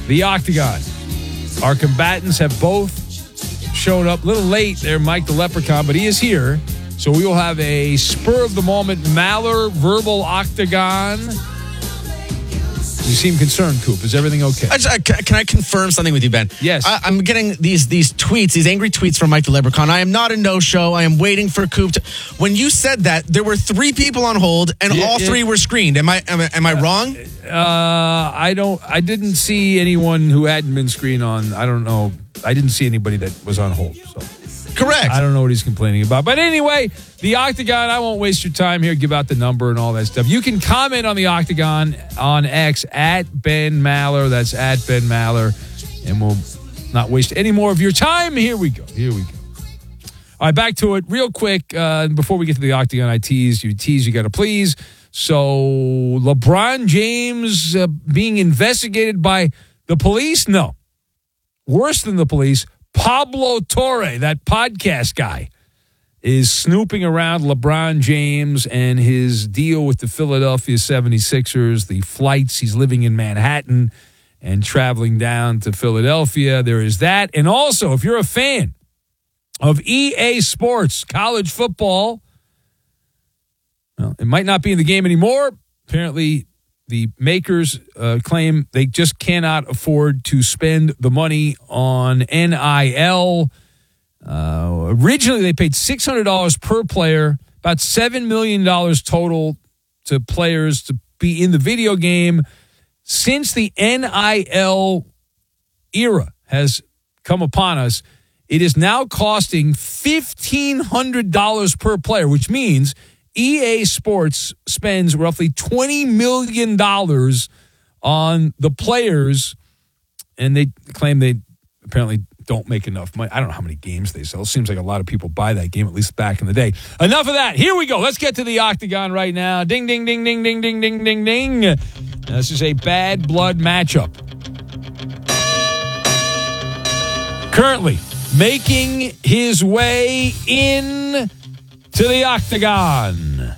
the Octagon. Our combatants have both shown up a little late there, Mike the Leprechaun, but he is here. So we will have a spur-of-the-moment Maller verbal Octagon. You seem concerned, Coop. Is everything okay? Can I confirm something with you, Ben? Yes. I'm getting these tweets, these angry tweets from Mike the Leprechaun. I am not a no-show. I am waiting for Coop to... When you said that, there were 3 people on hold, and all 3 were screened. Am I wrong? I didn't see anyone who hadn't been screened on. I don't know. I didn't see anybody that was on hold. So. Correct. I don't know what he's complaining about. But anyway, the Octagon, I won't waste your time here. Give out the number and all that stuff. You can comment on the Octagon on X at Ben Maller. That's at Ben Maller. And we'll not waste any more of your time. Here we go. All right, back to it real quick. Before we get to the Octagon, I tease, you got to please. So LeBron James being investigated by the police? No. Worse than the police. Pablo Torre, that podcast guy, is snooping around LeBron James and his deal with the Philadelphia 76ers, the flights. He's living in Manhattan and traveling down to Philadelphia. There is that. And also, if you're a fan of EA Sports, college football, well, it might not be in the game anymore. Apparently, the makers claim they just cannot afford to spend the money on NIL. Originally, they paid $600 per player, about $7 million total to players to be in the video game. Since the NIL era has come upon us, it is now costing $1,500 per player, which means EA Sports spends roughly $20 million on the players, and they claim they apparently don't make enough money. I don't know how many games they sell. It seems like a lot of people buy that game, at least back in the day. Enough of that. Here we go. Let's get to the Octagon right now. Ding, ding, ding, ding, ding, ding, ding, ding, ding. This is a bad blood matchup. Currently making his way in to the Octagon,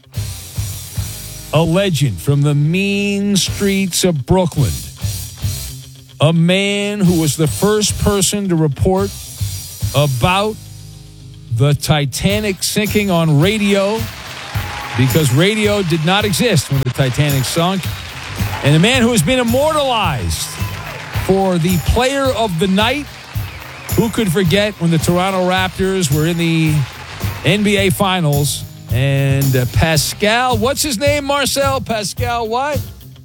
a legend from the mean streets of Brooklyn, a man who was the first person to report about the Titanic sinking on radio, because radio did not exist when the Titanic sunk, and a man who has been immortalized for the player of the night. Who could forget when the Toronto Raptors were in the NBA Finals, and Pascal, what's his name, Marcel? Pascal what?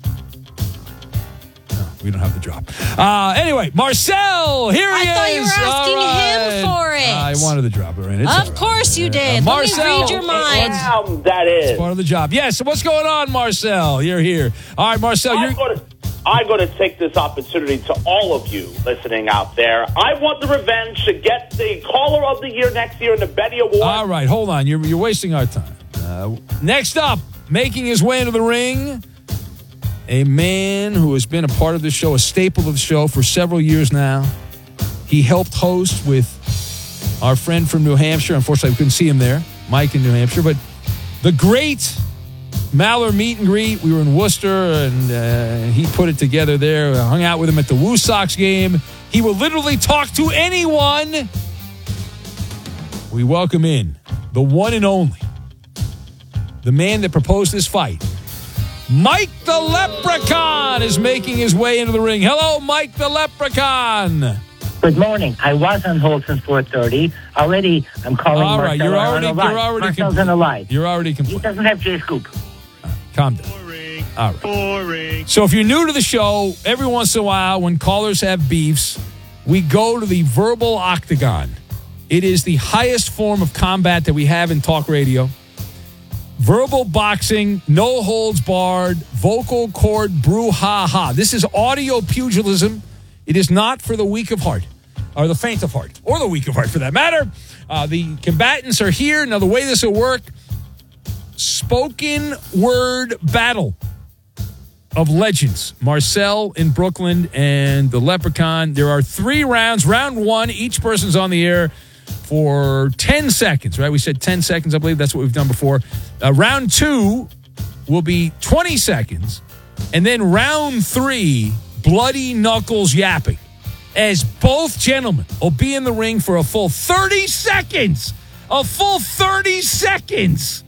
No, we don't have the drop. Anyway, Marcel, here he is. I thought you were asking him for it. I wanted to drop it in. Of course you did. Marcel, let me read your mind. That is. It's part of the job. Yes, so what's going on, Marcel? You're here. All right, Marcel, I'm going to take this opportunity to all of you listening out there. I want the revenge to get the Caller of the Year next year in the Betty Award. All right, hold on. You're wasting our time. Next up, making his way into the ring, a man who has been a part of the show, a staple of the show for several years now. He helped host with our friend from New Hampshire. Unfortunately, we couldn't see him there, Mike in New Hampshire. But the great Maller meet and greet. We were in Worcester, and he put it together there. I hung out with him at the Woo Sox game. He will literally talk to anyone. We welcome in the one and only, the man that proposed this fight. Mike the Leprechaun is making his way into the ring. Hello, Mike the Leprechaun. Good morning. I was on hold since 4:30. Already, I'm calling All right, Marcel. Marcel's on the line. You're already He complaining. doesn't have J Scoop. Calm down. All right. Boring. So if you're new to the show, every once in a while when callers have beefs, we go to the verbal Octagon. It is the highest form of combat that we have in talk radio. Verbal boxing, no holds barred, vocal cord brouhaha. This is audio pugilism. It is not for the weak of heart, or the faint of heart, or the weak of heart for that matter. The combatants are here. Now, the way this will work, spoken word battle of legends. Marcel in Brooklyn and the Leprechaun. There are 3 rounds. Round 1, each person's on the air for 10 seconds, right? We said 10 seconds, I believe. That's what we've done before. Round 2 will be 20 seconds. And then round 3, bloody knuckles yapping, as both gentlemen will be in the ring for a full 30 seconds. A full 30 seconds.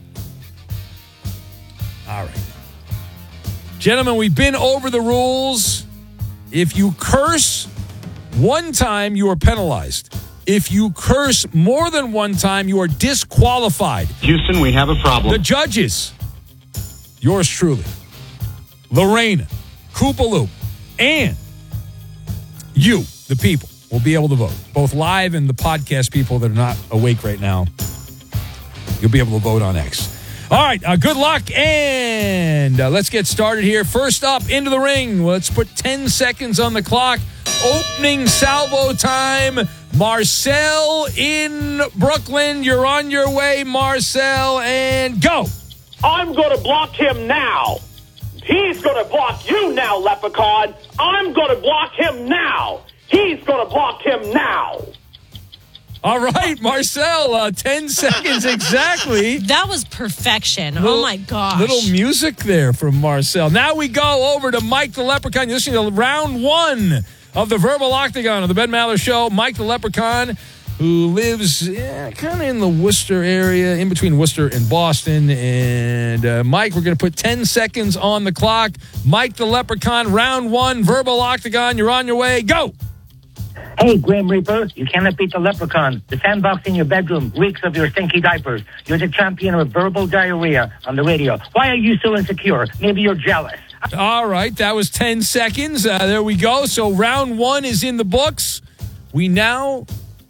All right. Gentlemen, we've been over the rules. If you curse one time, you are penalized. If you curse more than one time, you are disqualified. Houston, we have a problem. The judges, yours truly, Lorena, Koopaloop, and you, the people, will be able to vote. Both live and the podcast people that are not awake right now, you'll be able to vote on X. All right, good luck, and let's get started here. First up, into the ring. Let's put 10 seconds on the clock. Opening salvo time. Marcel in Brooklyn. You're on your way, Marcel, and go. I'm going to block him now. He's going to block you now, Leprechaun. I'm going to block him now. He's going to block him now. All right, Marcel, 10 seconds exactly. That was perfection. Oh, my gosh. Little music there from Marcel. Now we go over to Mike the Leprechaun. You're listening to round one of the Verbal Octagon of the Ben Maller Show. Mike the Leprechaun, who lives kind of in the Worcester area, in between Worcester and Boston. And Mike, we're going to put 10 seconds on the clock. Mike the Leprechaun, round one, Verbal Octagon. You're on your way. Go. Hey, Grim Reaper, you cannot beat the Leprechaun. The sandbox in your bedroom reeks of your stinky diapers. You're the champion of verbal diarrhea on the radio. Why are you so insecure? Maybe you're jealous. All right, that was 10 seconds. There we go. So round one is in the books. We now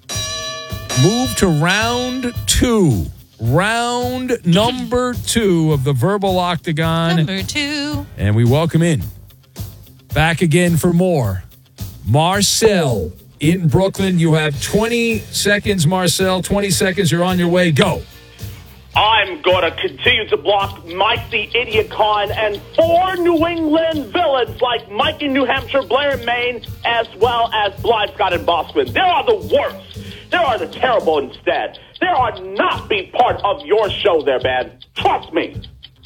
move to round two. Round number two of the Verbal Octagon. Number two. And we welcome in, back again for more, Marcel in Brooklyn. You have 20 seconds, Marcel. 20 seconds. You're on your way. Go. I'm going to continue to block Mike the Idiot Con and 4 New England villains like Mike in New Hampshire, Blair in Maine, as well as Blythe Scott in Boston. They are the worst. They are the terrible instead. They are not be part of your show there, man. Trust me.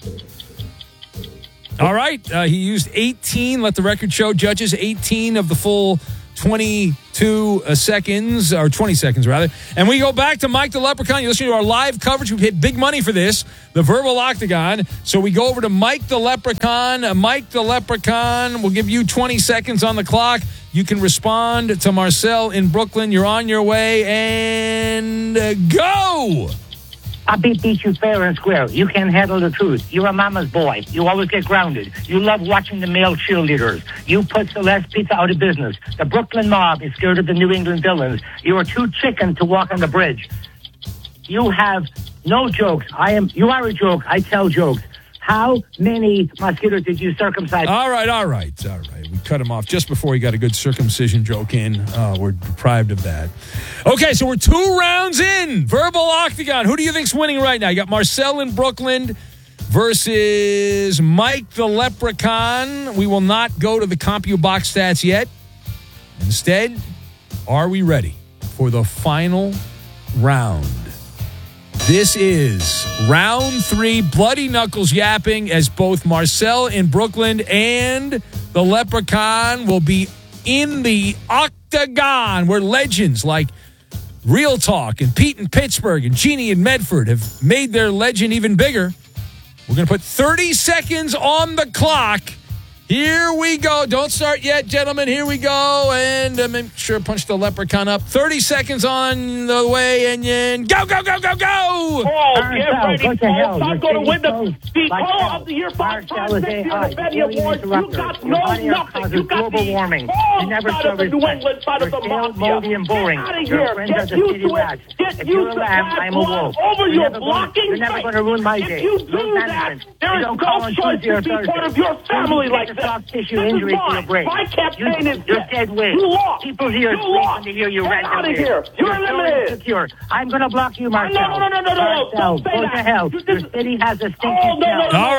All right. He used 18. Let the record show, judges, 18 of the full 22 seconds, or 20 seconds, rather. And we go back to Mike the Leprechaun. You're listening to our live coverage. We've hit big money for this, the Verbal Octagon. So we go over to Mike the Leprechaun. Mike the Leprechaun, we'll give you 20 seconds on the clock. You can respond to Marcel in Brooklyn. You're on your way, and go! I beat you fair and square. You can't handle the truth. You're a mama's boy. You always get grounded. You love watching the male cheerleaders. You put Celeste Pizza out of business. The Brooklyn mob is scared of the New England villains. You are too chicken to walk on the bridge. You have no jokes. You are a joke. I tell jokes. How many mosquitoes did you circumcise? All right. We cut him off just before he got a good circumcision joke in. We're deprived of that. Okay, so we're 2 rounds in. Verbal Octagon. Who do you think's winning right now? You got Marcel in Brooklyn versus Mike the Leprechaun. We will not go to the CompuBox stats yet. Instead, are we ready for the final round? This is round 3, bloody knuckles yapping, as both Marcel in Brooklyn and the Leprechaun will be in the Octagon, where legends like Real Talk and Pete in Pittsburgh and Jeannie in Medford have made their legend even bigger. We're going to put 30 seconds on the clock. Here we go. Don't start yet, gentlemen. Here we go. And make sure punch the Leprechaun up. 30 seconds on the way. And then go, go, go, go, go. Oh, get ready, folks. I'm going to win the Caller of the Year 5 times next year, the Betty Awards. You got no nothing. You got global warming. You never side of the New England side of the mafia. Moldy and boring. Get out of here. Get used to it. Get used to bad blood over your blocking. You're never going to ruin my day. If you do that, there is no choice to be part of your family like this. Soft tissue injury to your brain. My campaign is you're dead weight. You lost. People here lost. to hear you Get out of here. You're eliminated. Insecure. I'm going to block you, Marcel. No. Marcel, Don't say go that. to hell. Your city has a stinky smell. All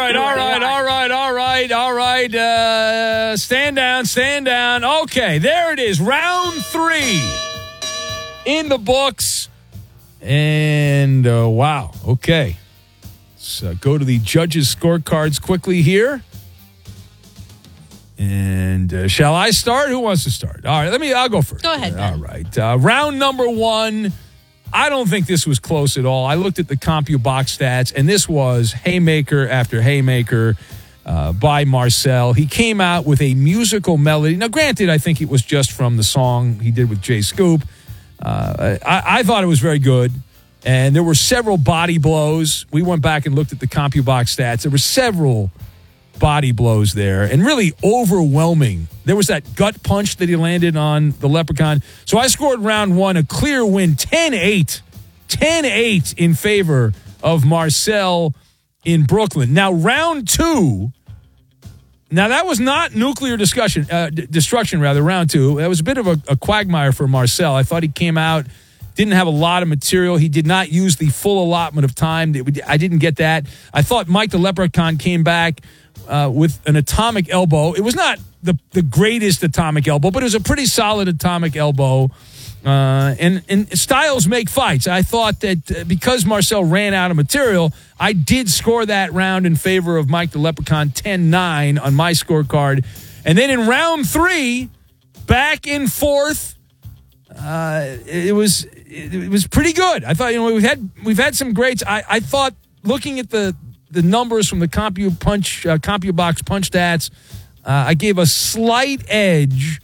right. Stand down. Okay, there it is. Round 3 in the books. And wow. Okay. So go to the judges' scorecards quickly here. And And shall I start? Who wants to start? All right, I'll go first. Go ahead, Ben. All right. Round number 1. I don't think this was close at all. I looked at the CompuBox stats, and this was haymaker after haymaker by Marcel. He came out with a musical melody. Now, granted, I think it was just from the song he did with Jay Scoop. I thought it was very good, and there were several body blows. We went back and looked at the CompuBox stats. There were several body blows there, and really overwhelming. There was that gut punch that he landed on the Leprechaun. So I scored round 1 a clear win, 10-8. 10-8 in favor of Marcel in Brooklyn. Now, round 2, now that was not nuclear destruction, round 2. That was a bit of a quagmire for Marcel. I thought he came out, didn't have a lot of material. He did not use the full allotment of time. I didn't get that. I thought Mike the Leprechaun came back with an atomic elbow. It was not the greatest atomic elbow, but it was a pretty solid atomic elbow. And styles make fights. I thought that because Marcel ran out of material, I did score that round in favor of Mike the Leprechaun, 10-9 on my scorecard. And then in round 3, back and forth, it was pretty good. I thought, we've had some greats. I thought, looking at the numbers from the CompuBox punch stats, I gave a slight edge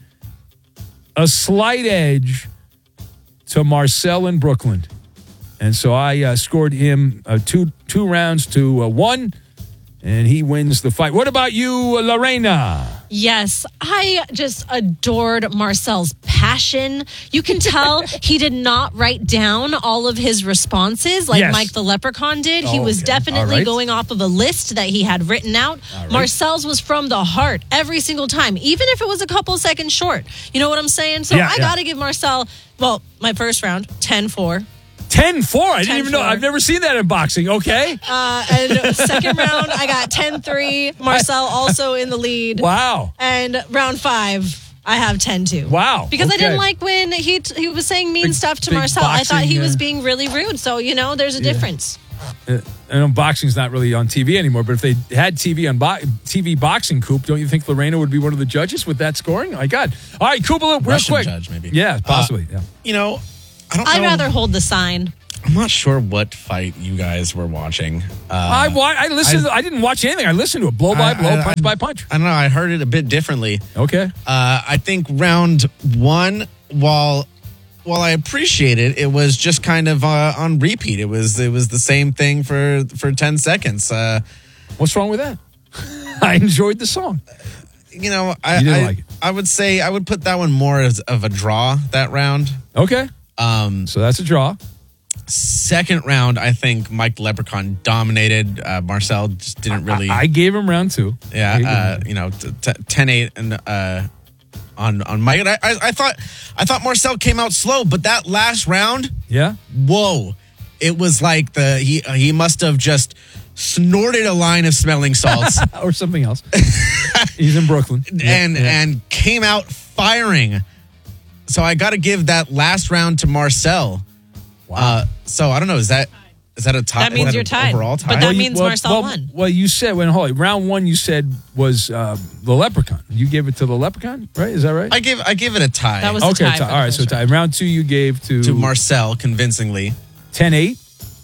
to Marcel in Brooklyn. And so I scored him two rounds to 1, and he wins the fight. What about you, Lorena? Yes, I just adored Marcel's passion. You can tell he did not write down all of his responses like Mike the Leprechaun did. He was definitely going off of a list that he had written out. Marcel's was from the heart every single time, even if it was a couple seconds short. You know what I'm saying? So I got to give Marcel, my first round, 10-4. 10-4? I didn't even know. I've never seen that in boxing. Okay. And second round, I got 10-3. Marcel also in the lead. Wow. And round 5, I have 10-2. Wow. Because I didn't like when he was saying mean stuff to Marcel. Boxing, I thought he was being really rude. So, there's a difference. I know boxing's not really on TV anymore, but if they had TV on TV boxing, Coop, don't you think Lorena would be one of the judges with that scoring? Oh, my God. All right, Coop, real Russian quick. Judge, maybe. Yeah, possibly. I don't know. I'd rather hold the sign. I'm not sure what fight you guys were watching. I listened. I didn't watch anything. I listened to it blow by blow, punch by punch. I don't know. I heard it a bit differently. Okay. I think round 1, while I appreciate it, it was just kind of on repeat. It was the same thing for 10 seconds. What's wrong with that? I enjoyed the song. I didn't like it. I would say I would put that one more as of a draw, that round. Okay. So that's a draw. Second round, I think Mike the Leprechaun dominated. Marcel just didn't really. I gave him round 2. Yeah, 10-8 and on Mike. And I thought Marcel came out slow, but that last round, whoa! It was like he must have just snorted a line of smelling salts or something else. He's in Brooklyn and came out firing. So I got to give that last round to Marcel. Wow. So I don't know. Is that a tie? That means you're tied. Overall tie? But that means Marcel won. Well, you said round 1 you said was the Leprechaun. You gave it to the Leprechaun, right? Is that right? I give it a tie. That was a tie. All right, so tie. Round 2 you gave to Marcel convincingly. 10-8.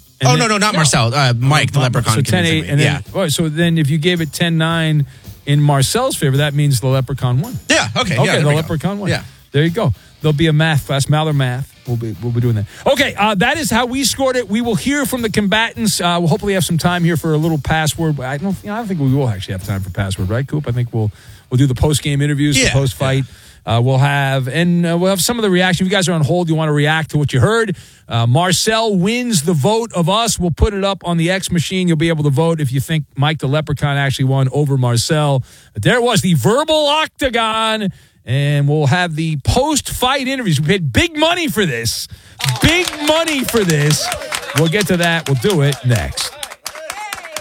Not Marcel. Mike the Leprechaun. So 10-8, and then so then if you gave it 10-9 in Marcel's favor, that means the Leprechaun won. Yeah. Okay. Okay. The Leprechaun won. Yeah. There you go. There'll be a math class, Maller Math. We'll be doing that. Okay, that is how we scored it. We will hear from the combatants. We'll hopefully have some time here for a little password. I don't think we will actually have time for password, right, Coop? I think we'll do the post game interviews, the post fight. We'll have some of the reaction. If you guys are on hold, you want to react to what you heard. Marcel wins the vote of us. We'll put it up on the X machine. You'll be able to vote if you think Mike the Leprechaun actually won over Marcel. But there was the verbal octagon. And we'll have the post-fight interviews. We paid big money for this. Big money for this. We'll get to that. We'll do it next. However,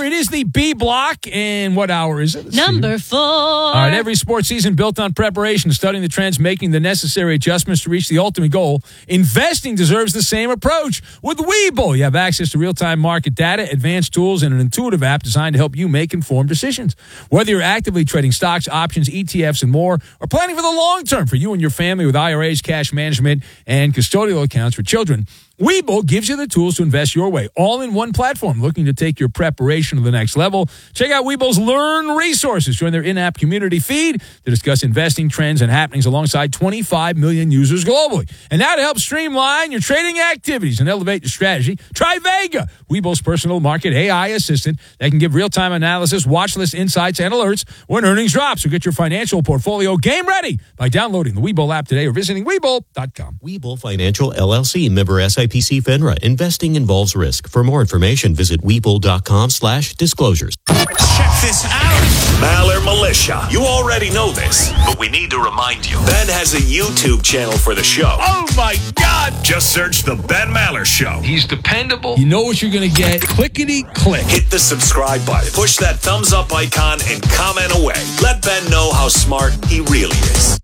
It is the B block. And what hour is it? Number 4. All right, every sports season built on preparation, studying the trends, making the necessary adjustments to reach the ultimate goal. Investing deserves the same approach. With Webull, you have access to real-time market data, advanced tools, and an intuitive app designed to help you make informed decisions. Whether you're actively trading stocks, options, ETFs, and more, or planning for the long term for you and your family with IRAs, cash management, and custodial accounts for children, Webull gives you the tools to invest your way, all in one platform. Looking to take your preparation to the next level? Check out Webull's Learn resources. Join their in-app community feed to discuss investing trends and happenings alongside 25 million users globally. And now to help streamline your trading activities and elevate your strategy, try Vega, Webull's personal market AI assistant that can give real-time analysis, watch list insights, and alerts when earnings drop. So get your financial portfolio game ready by downloading the Webull app today or visiting Webull.com. Webull Financial LLC, member SIPC FINRA. Investing involves risk. For more information, visit Webull.com/disclosures. Check this out. Maller Militia. You already know this, but we need to remind you. Ben has a YouTube channel for the show. Oh, my God. Just search The Ben Maller Show. He's dependable. You know what you're going to get. Clickety-click. Hit the subscribe button. Push that thumbs up icon and comment away. Let Ben know how smart he really is.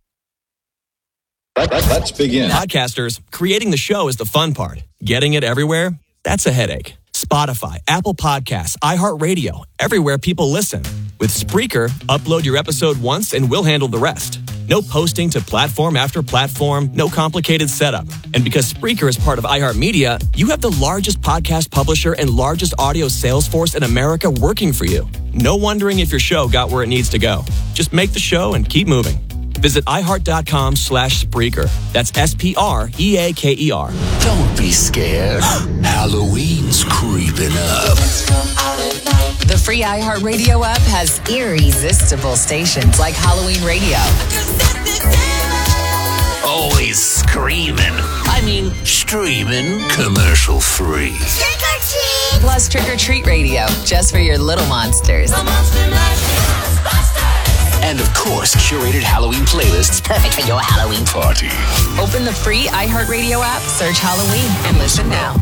Let's begin. Podcasters, creating the show is the fun part. Getting it everywhere, that's a headache. Spotify, Apple Podcasts, iHeartRadio, everywhere people listen. With Spreaker, upload your episode once and we'll handle the rest. No posting to platform after platform, no complicated setup. And because Spreaker is part of iHeartMedia, you have the largest podcast publisher and largest audio sales force in America working for you. No wondering if your show got where it needs to go. Just make the show and keep moving. Visit iHeart.com/Spreaker. That's SPREAKER. Don't be scared. Halloween's creeping up. The free iHeartRadio app has irresistible stations like Halloween Radio. Always screaming. Streaming commercial free. Plus Trick or Treat Radio, just for your little monsters. And of course, curated Halloween playlists perfect for your Halloween party. Open the free iHeartRadio app, search Halloween, and listen now.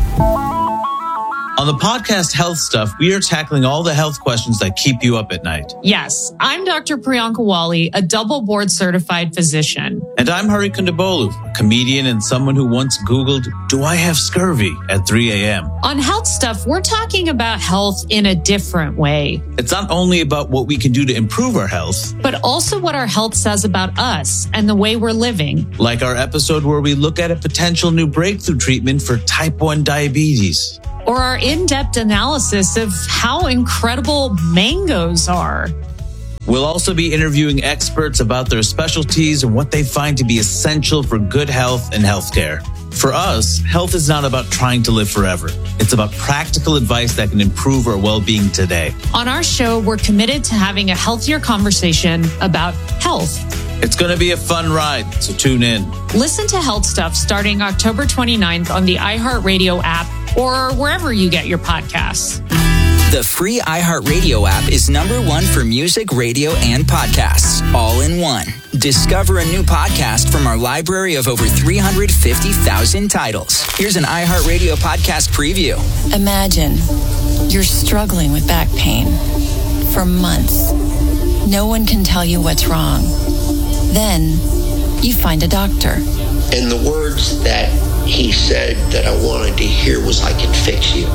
On the podcast Health Stuff, we are tackling all the health questions that keep you up at night. Yes, I'm Dr. Priyanka Wali, a double board certified physician. And I'm Hari Kondabolu, a comedian and someone who once Googled, "Do I have scurvy?" at 3 a.m. On Health Stuff, we're talking about health in a different way. It's not only about what we can do to improve our health, but also what our health says about us and the way we're living. Like our episode where we look at a potential new breakthrough treatment for type 1 diabetes. Or our in-depth analysis of how incredible mangoes are. We'll also be interviewing experts about their specialties and what they find to be essential for good health and healthcare. For us, health is not about trying to live forever. It's about practical advice that can improve our well-being today. On our show, we're committed to having a healthier conversation about health. It's going to be a fun ride, so tune in. Listen to Health Stuff starting October 29th on the iHeartRadio app or wherever you get your podcasts. The free iHeartRadio app is #1 for music, radio, and podcasts, all in one. Discover a new podcast from our library of over 350,000 titles. Here's an iHeartRadio podcast preview. Imagine you're struggling with back pain for months. No one can tell you what's wrong. Then you find a doctor. And the words that he said that I wanted to hear was, "I can fix you."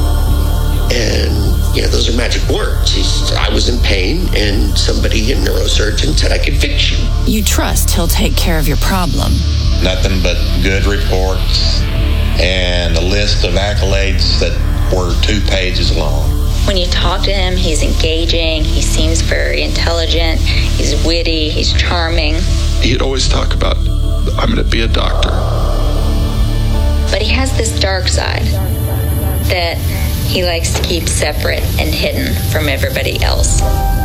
And, those are magic words. I was in pain, and somebody, a neurosurgeon, said I could fix you. You trust he'll take care of your problem. Nothing but good reports and a list of accolades that were 2 pages long. When you talk to him, he's engaging, he seems very intelligent, he's witty, he's charming. He'd always talk about, "I'm going to be a doctor." But he has this dark side that he likes to keep separate and hidden from everybody else.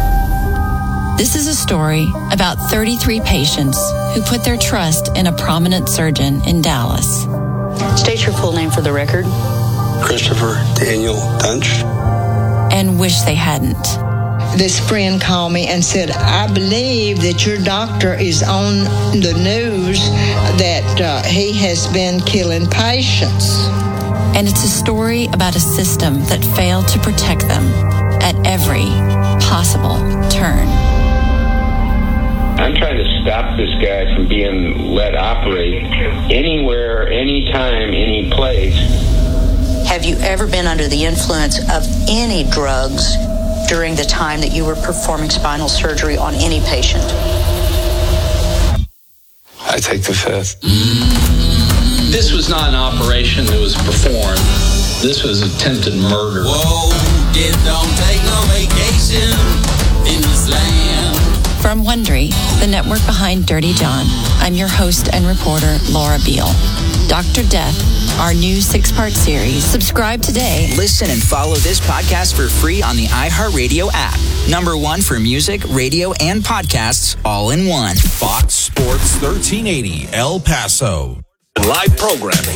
This is a story about 33 patients who put their trust in a prominent surgeon in Dallas. State your full name for the record. Christopher Daniel Dunch. And wish they hadn't. This friend called me and said, "I believe that your doctor is on the news that he has been killing patients." And it's a story about a system that failed to protect them at every possible turn. I'm trying to stop this guy from being let operate anywhere, anytime, any place. Have you ever been under the influence of any drugs during the time that you were performing spinal surgery on any patient? I take the fifth. This was not an operation that was performed. This was attempted murder. Whoa, it don't take no vacation in this land. From Wondery, the network behind Dirty John, I'm your host and reporter, Laura Beale. Dr. Death, our new 6-part series. Subscribe today. Listen and follow this podcast for free on the iHeartRadio app. #1 for music, radio, and podcasts all in one. Fox Sports 1380, El Paso. Live programming.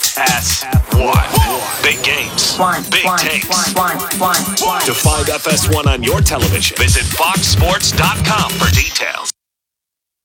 FS1. Big games. Big takes. To find FS1 on your television, visit foxsports.com for details.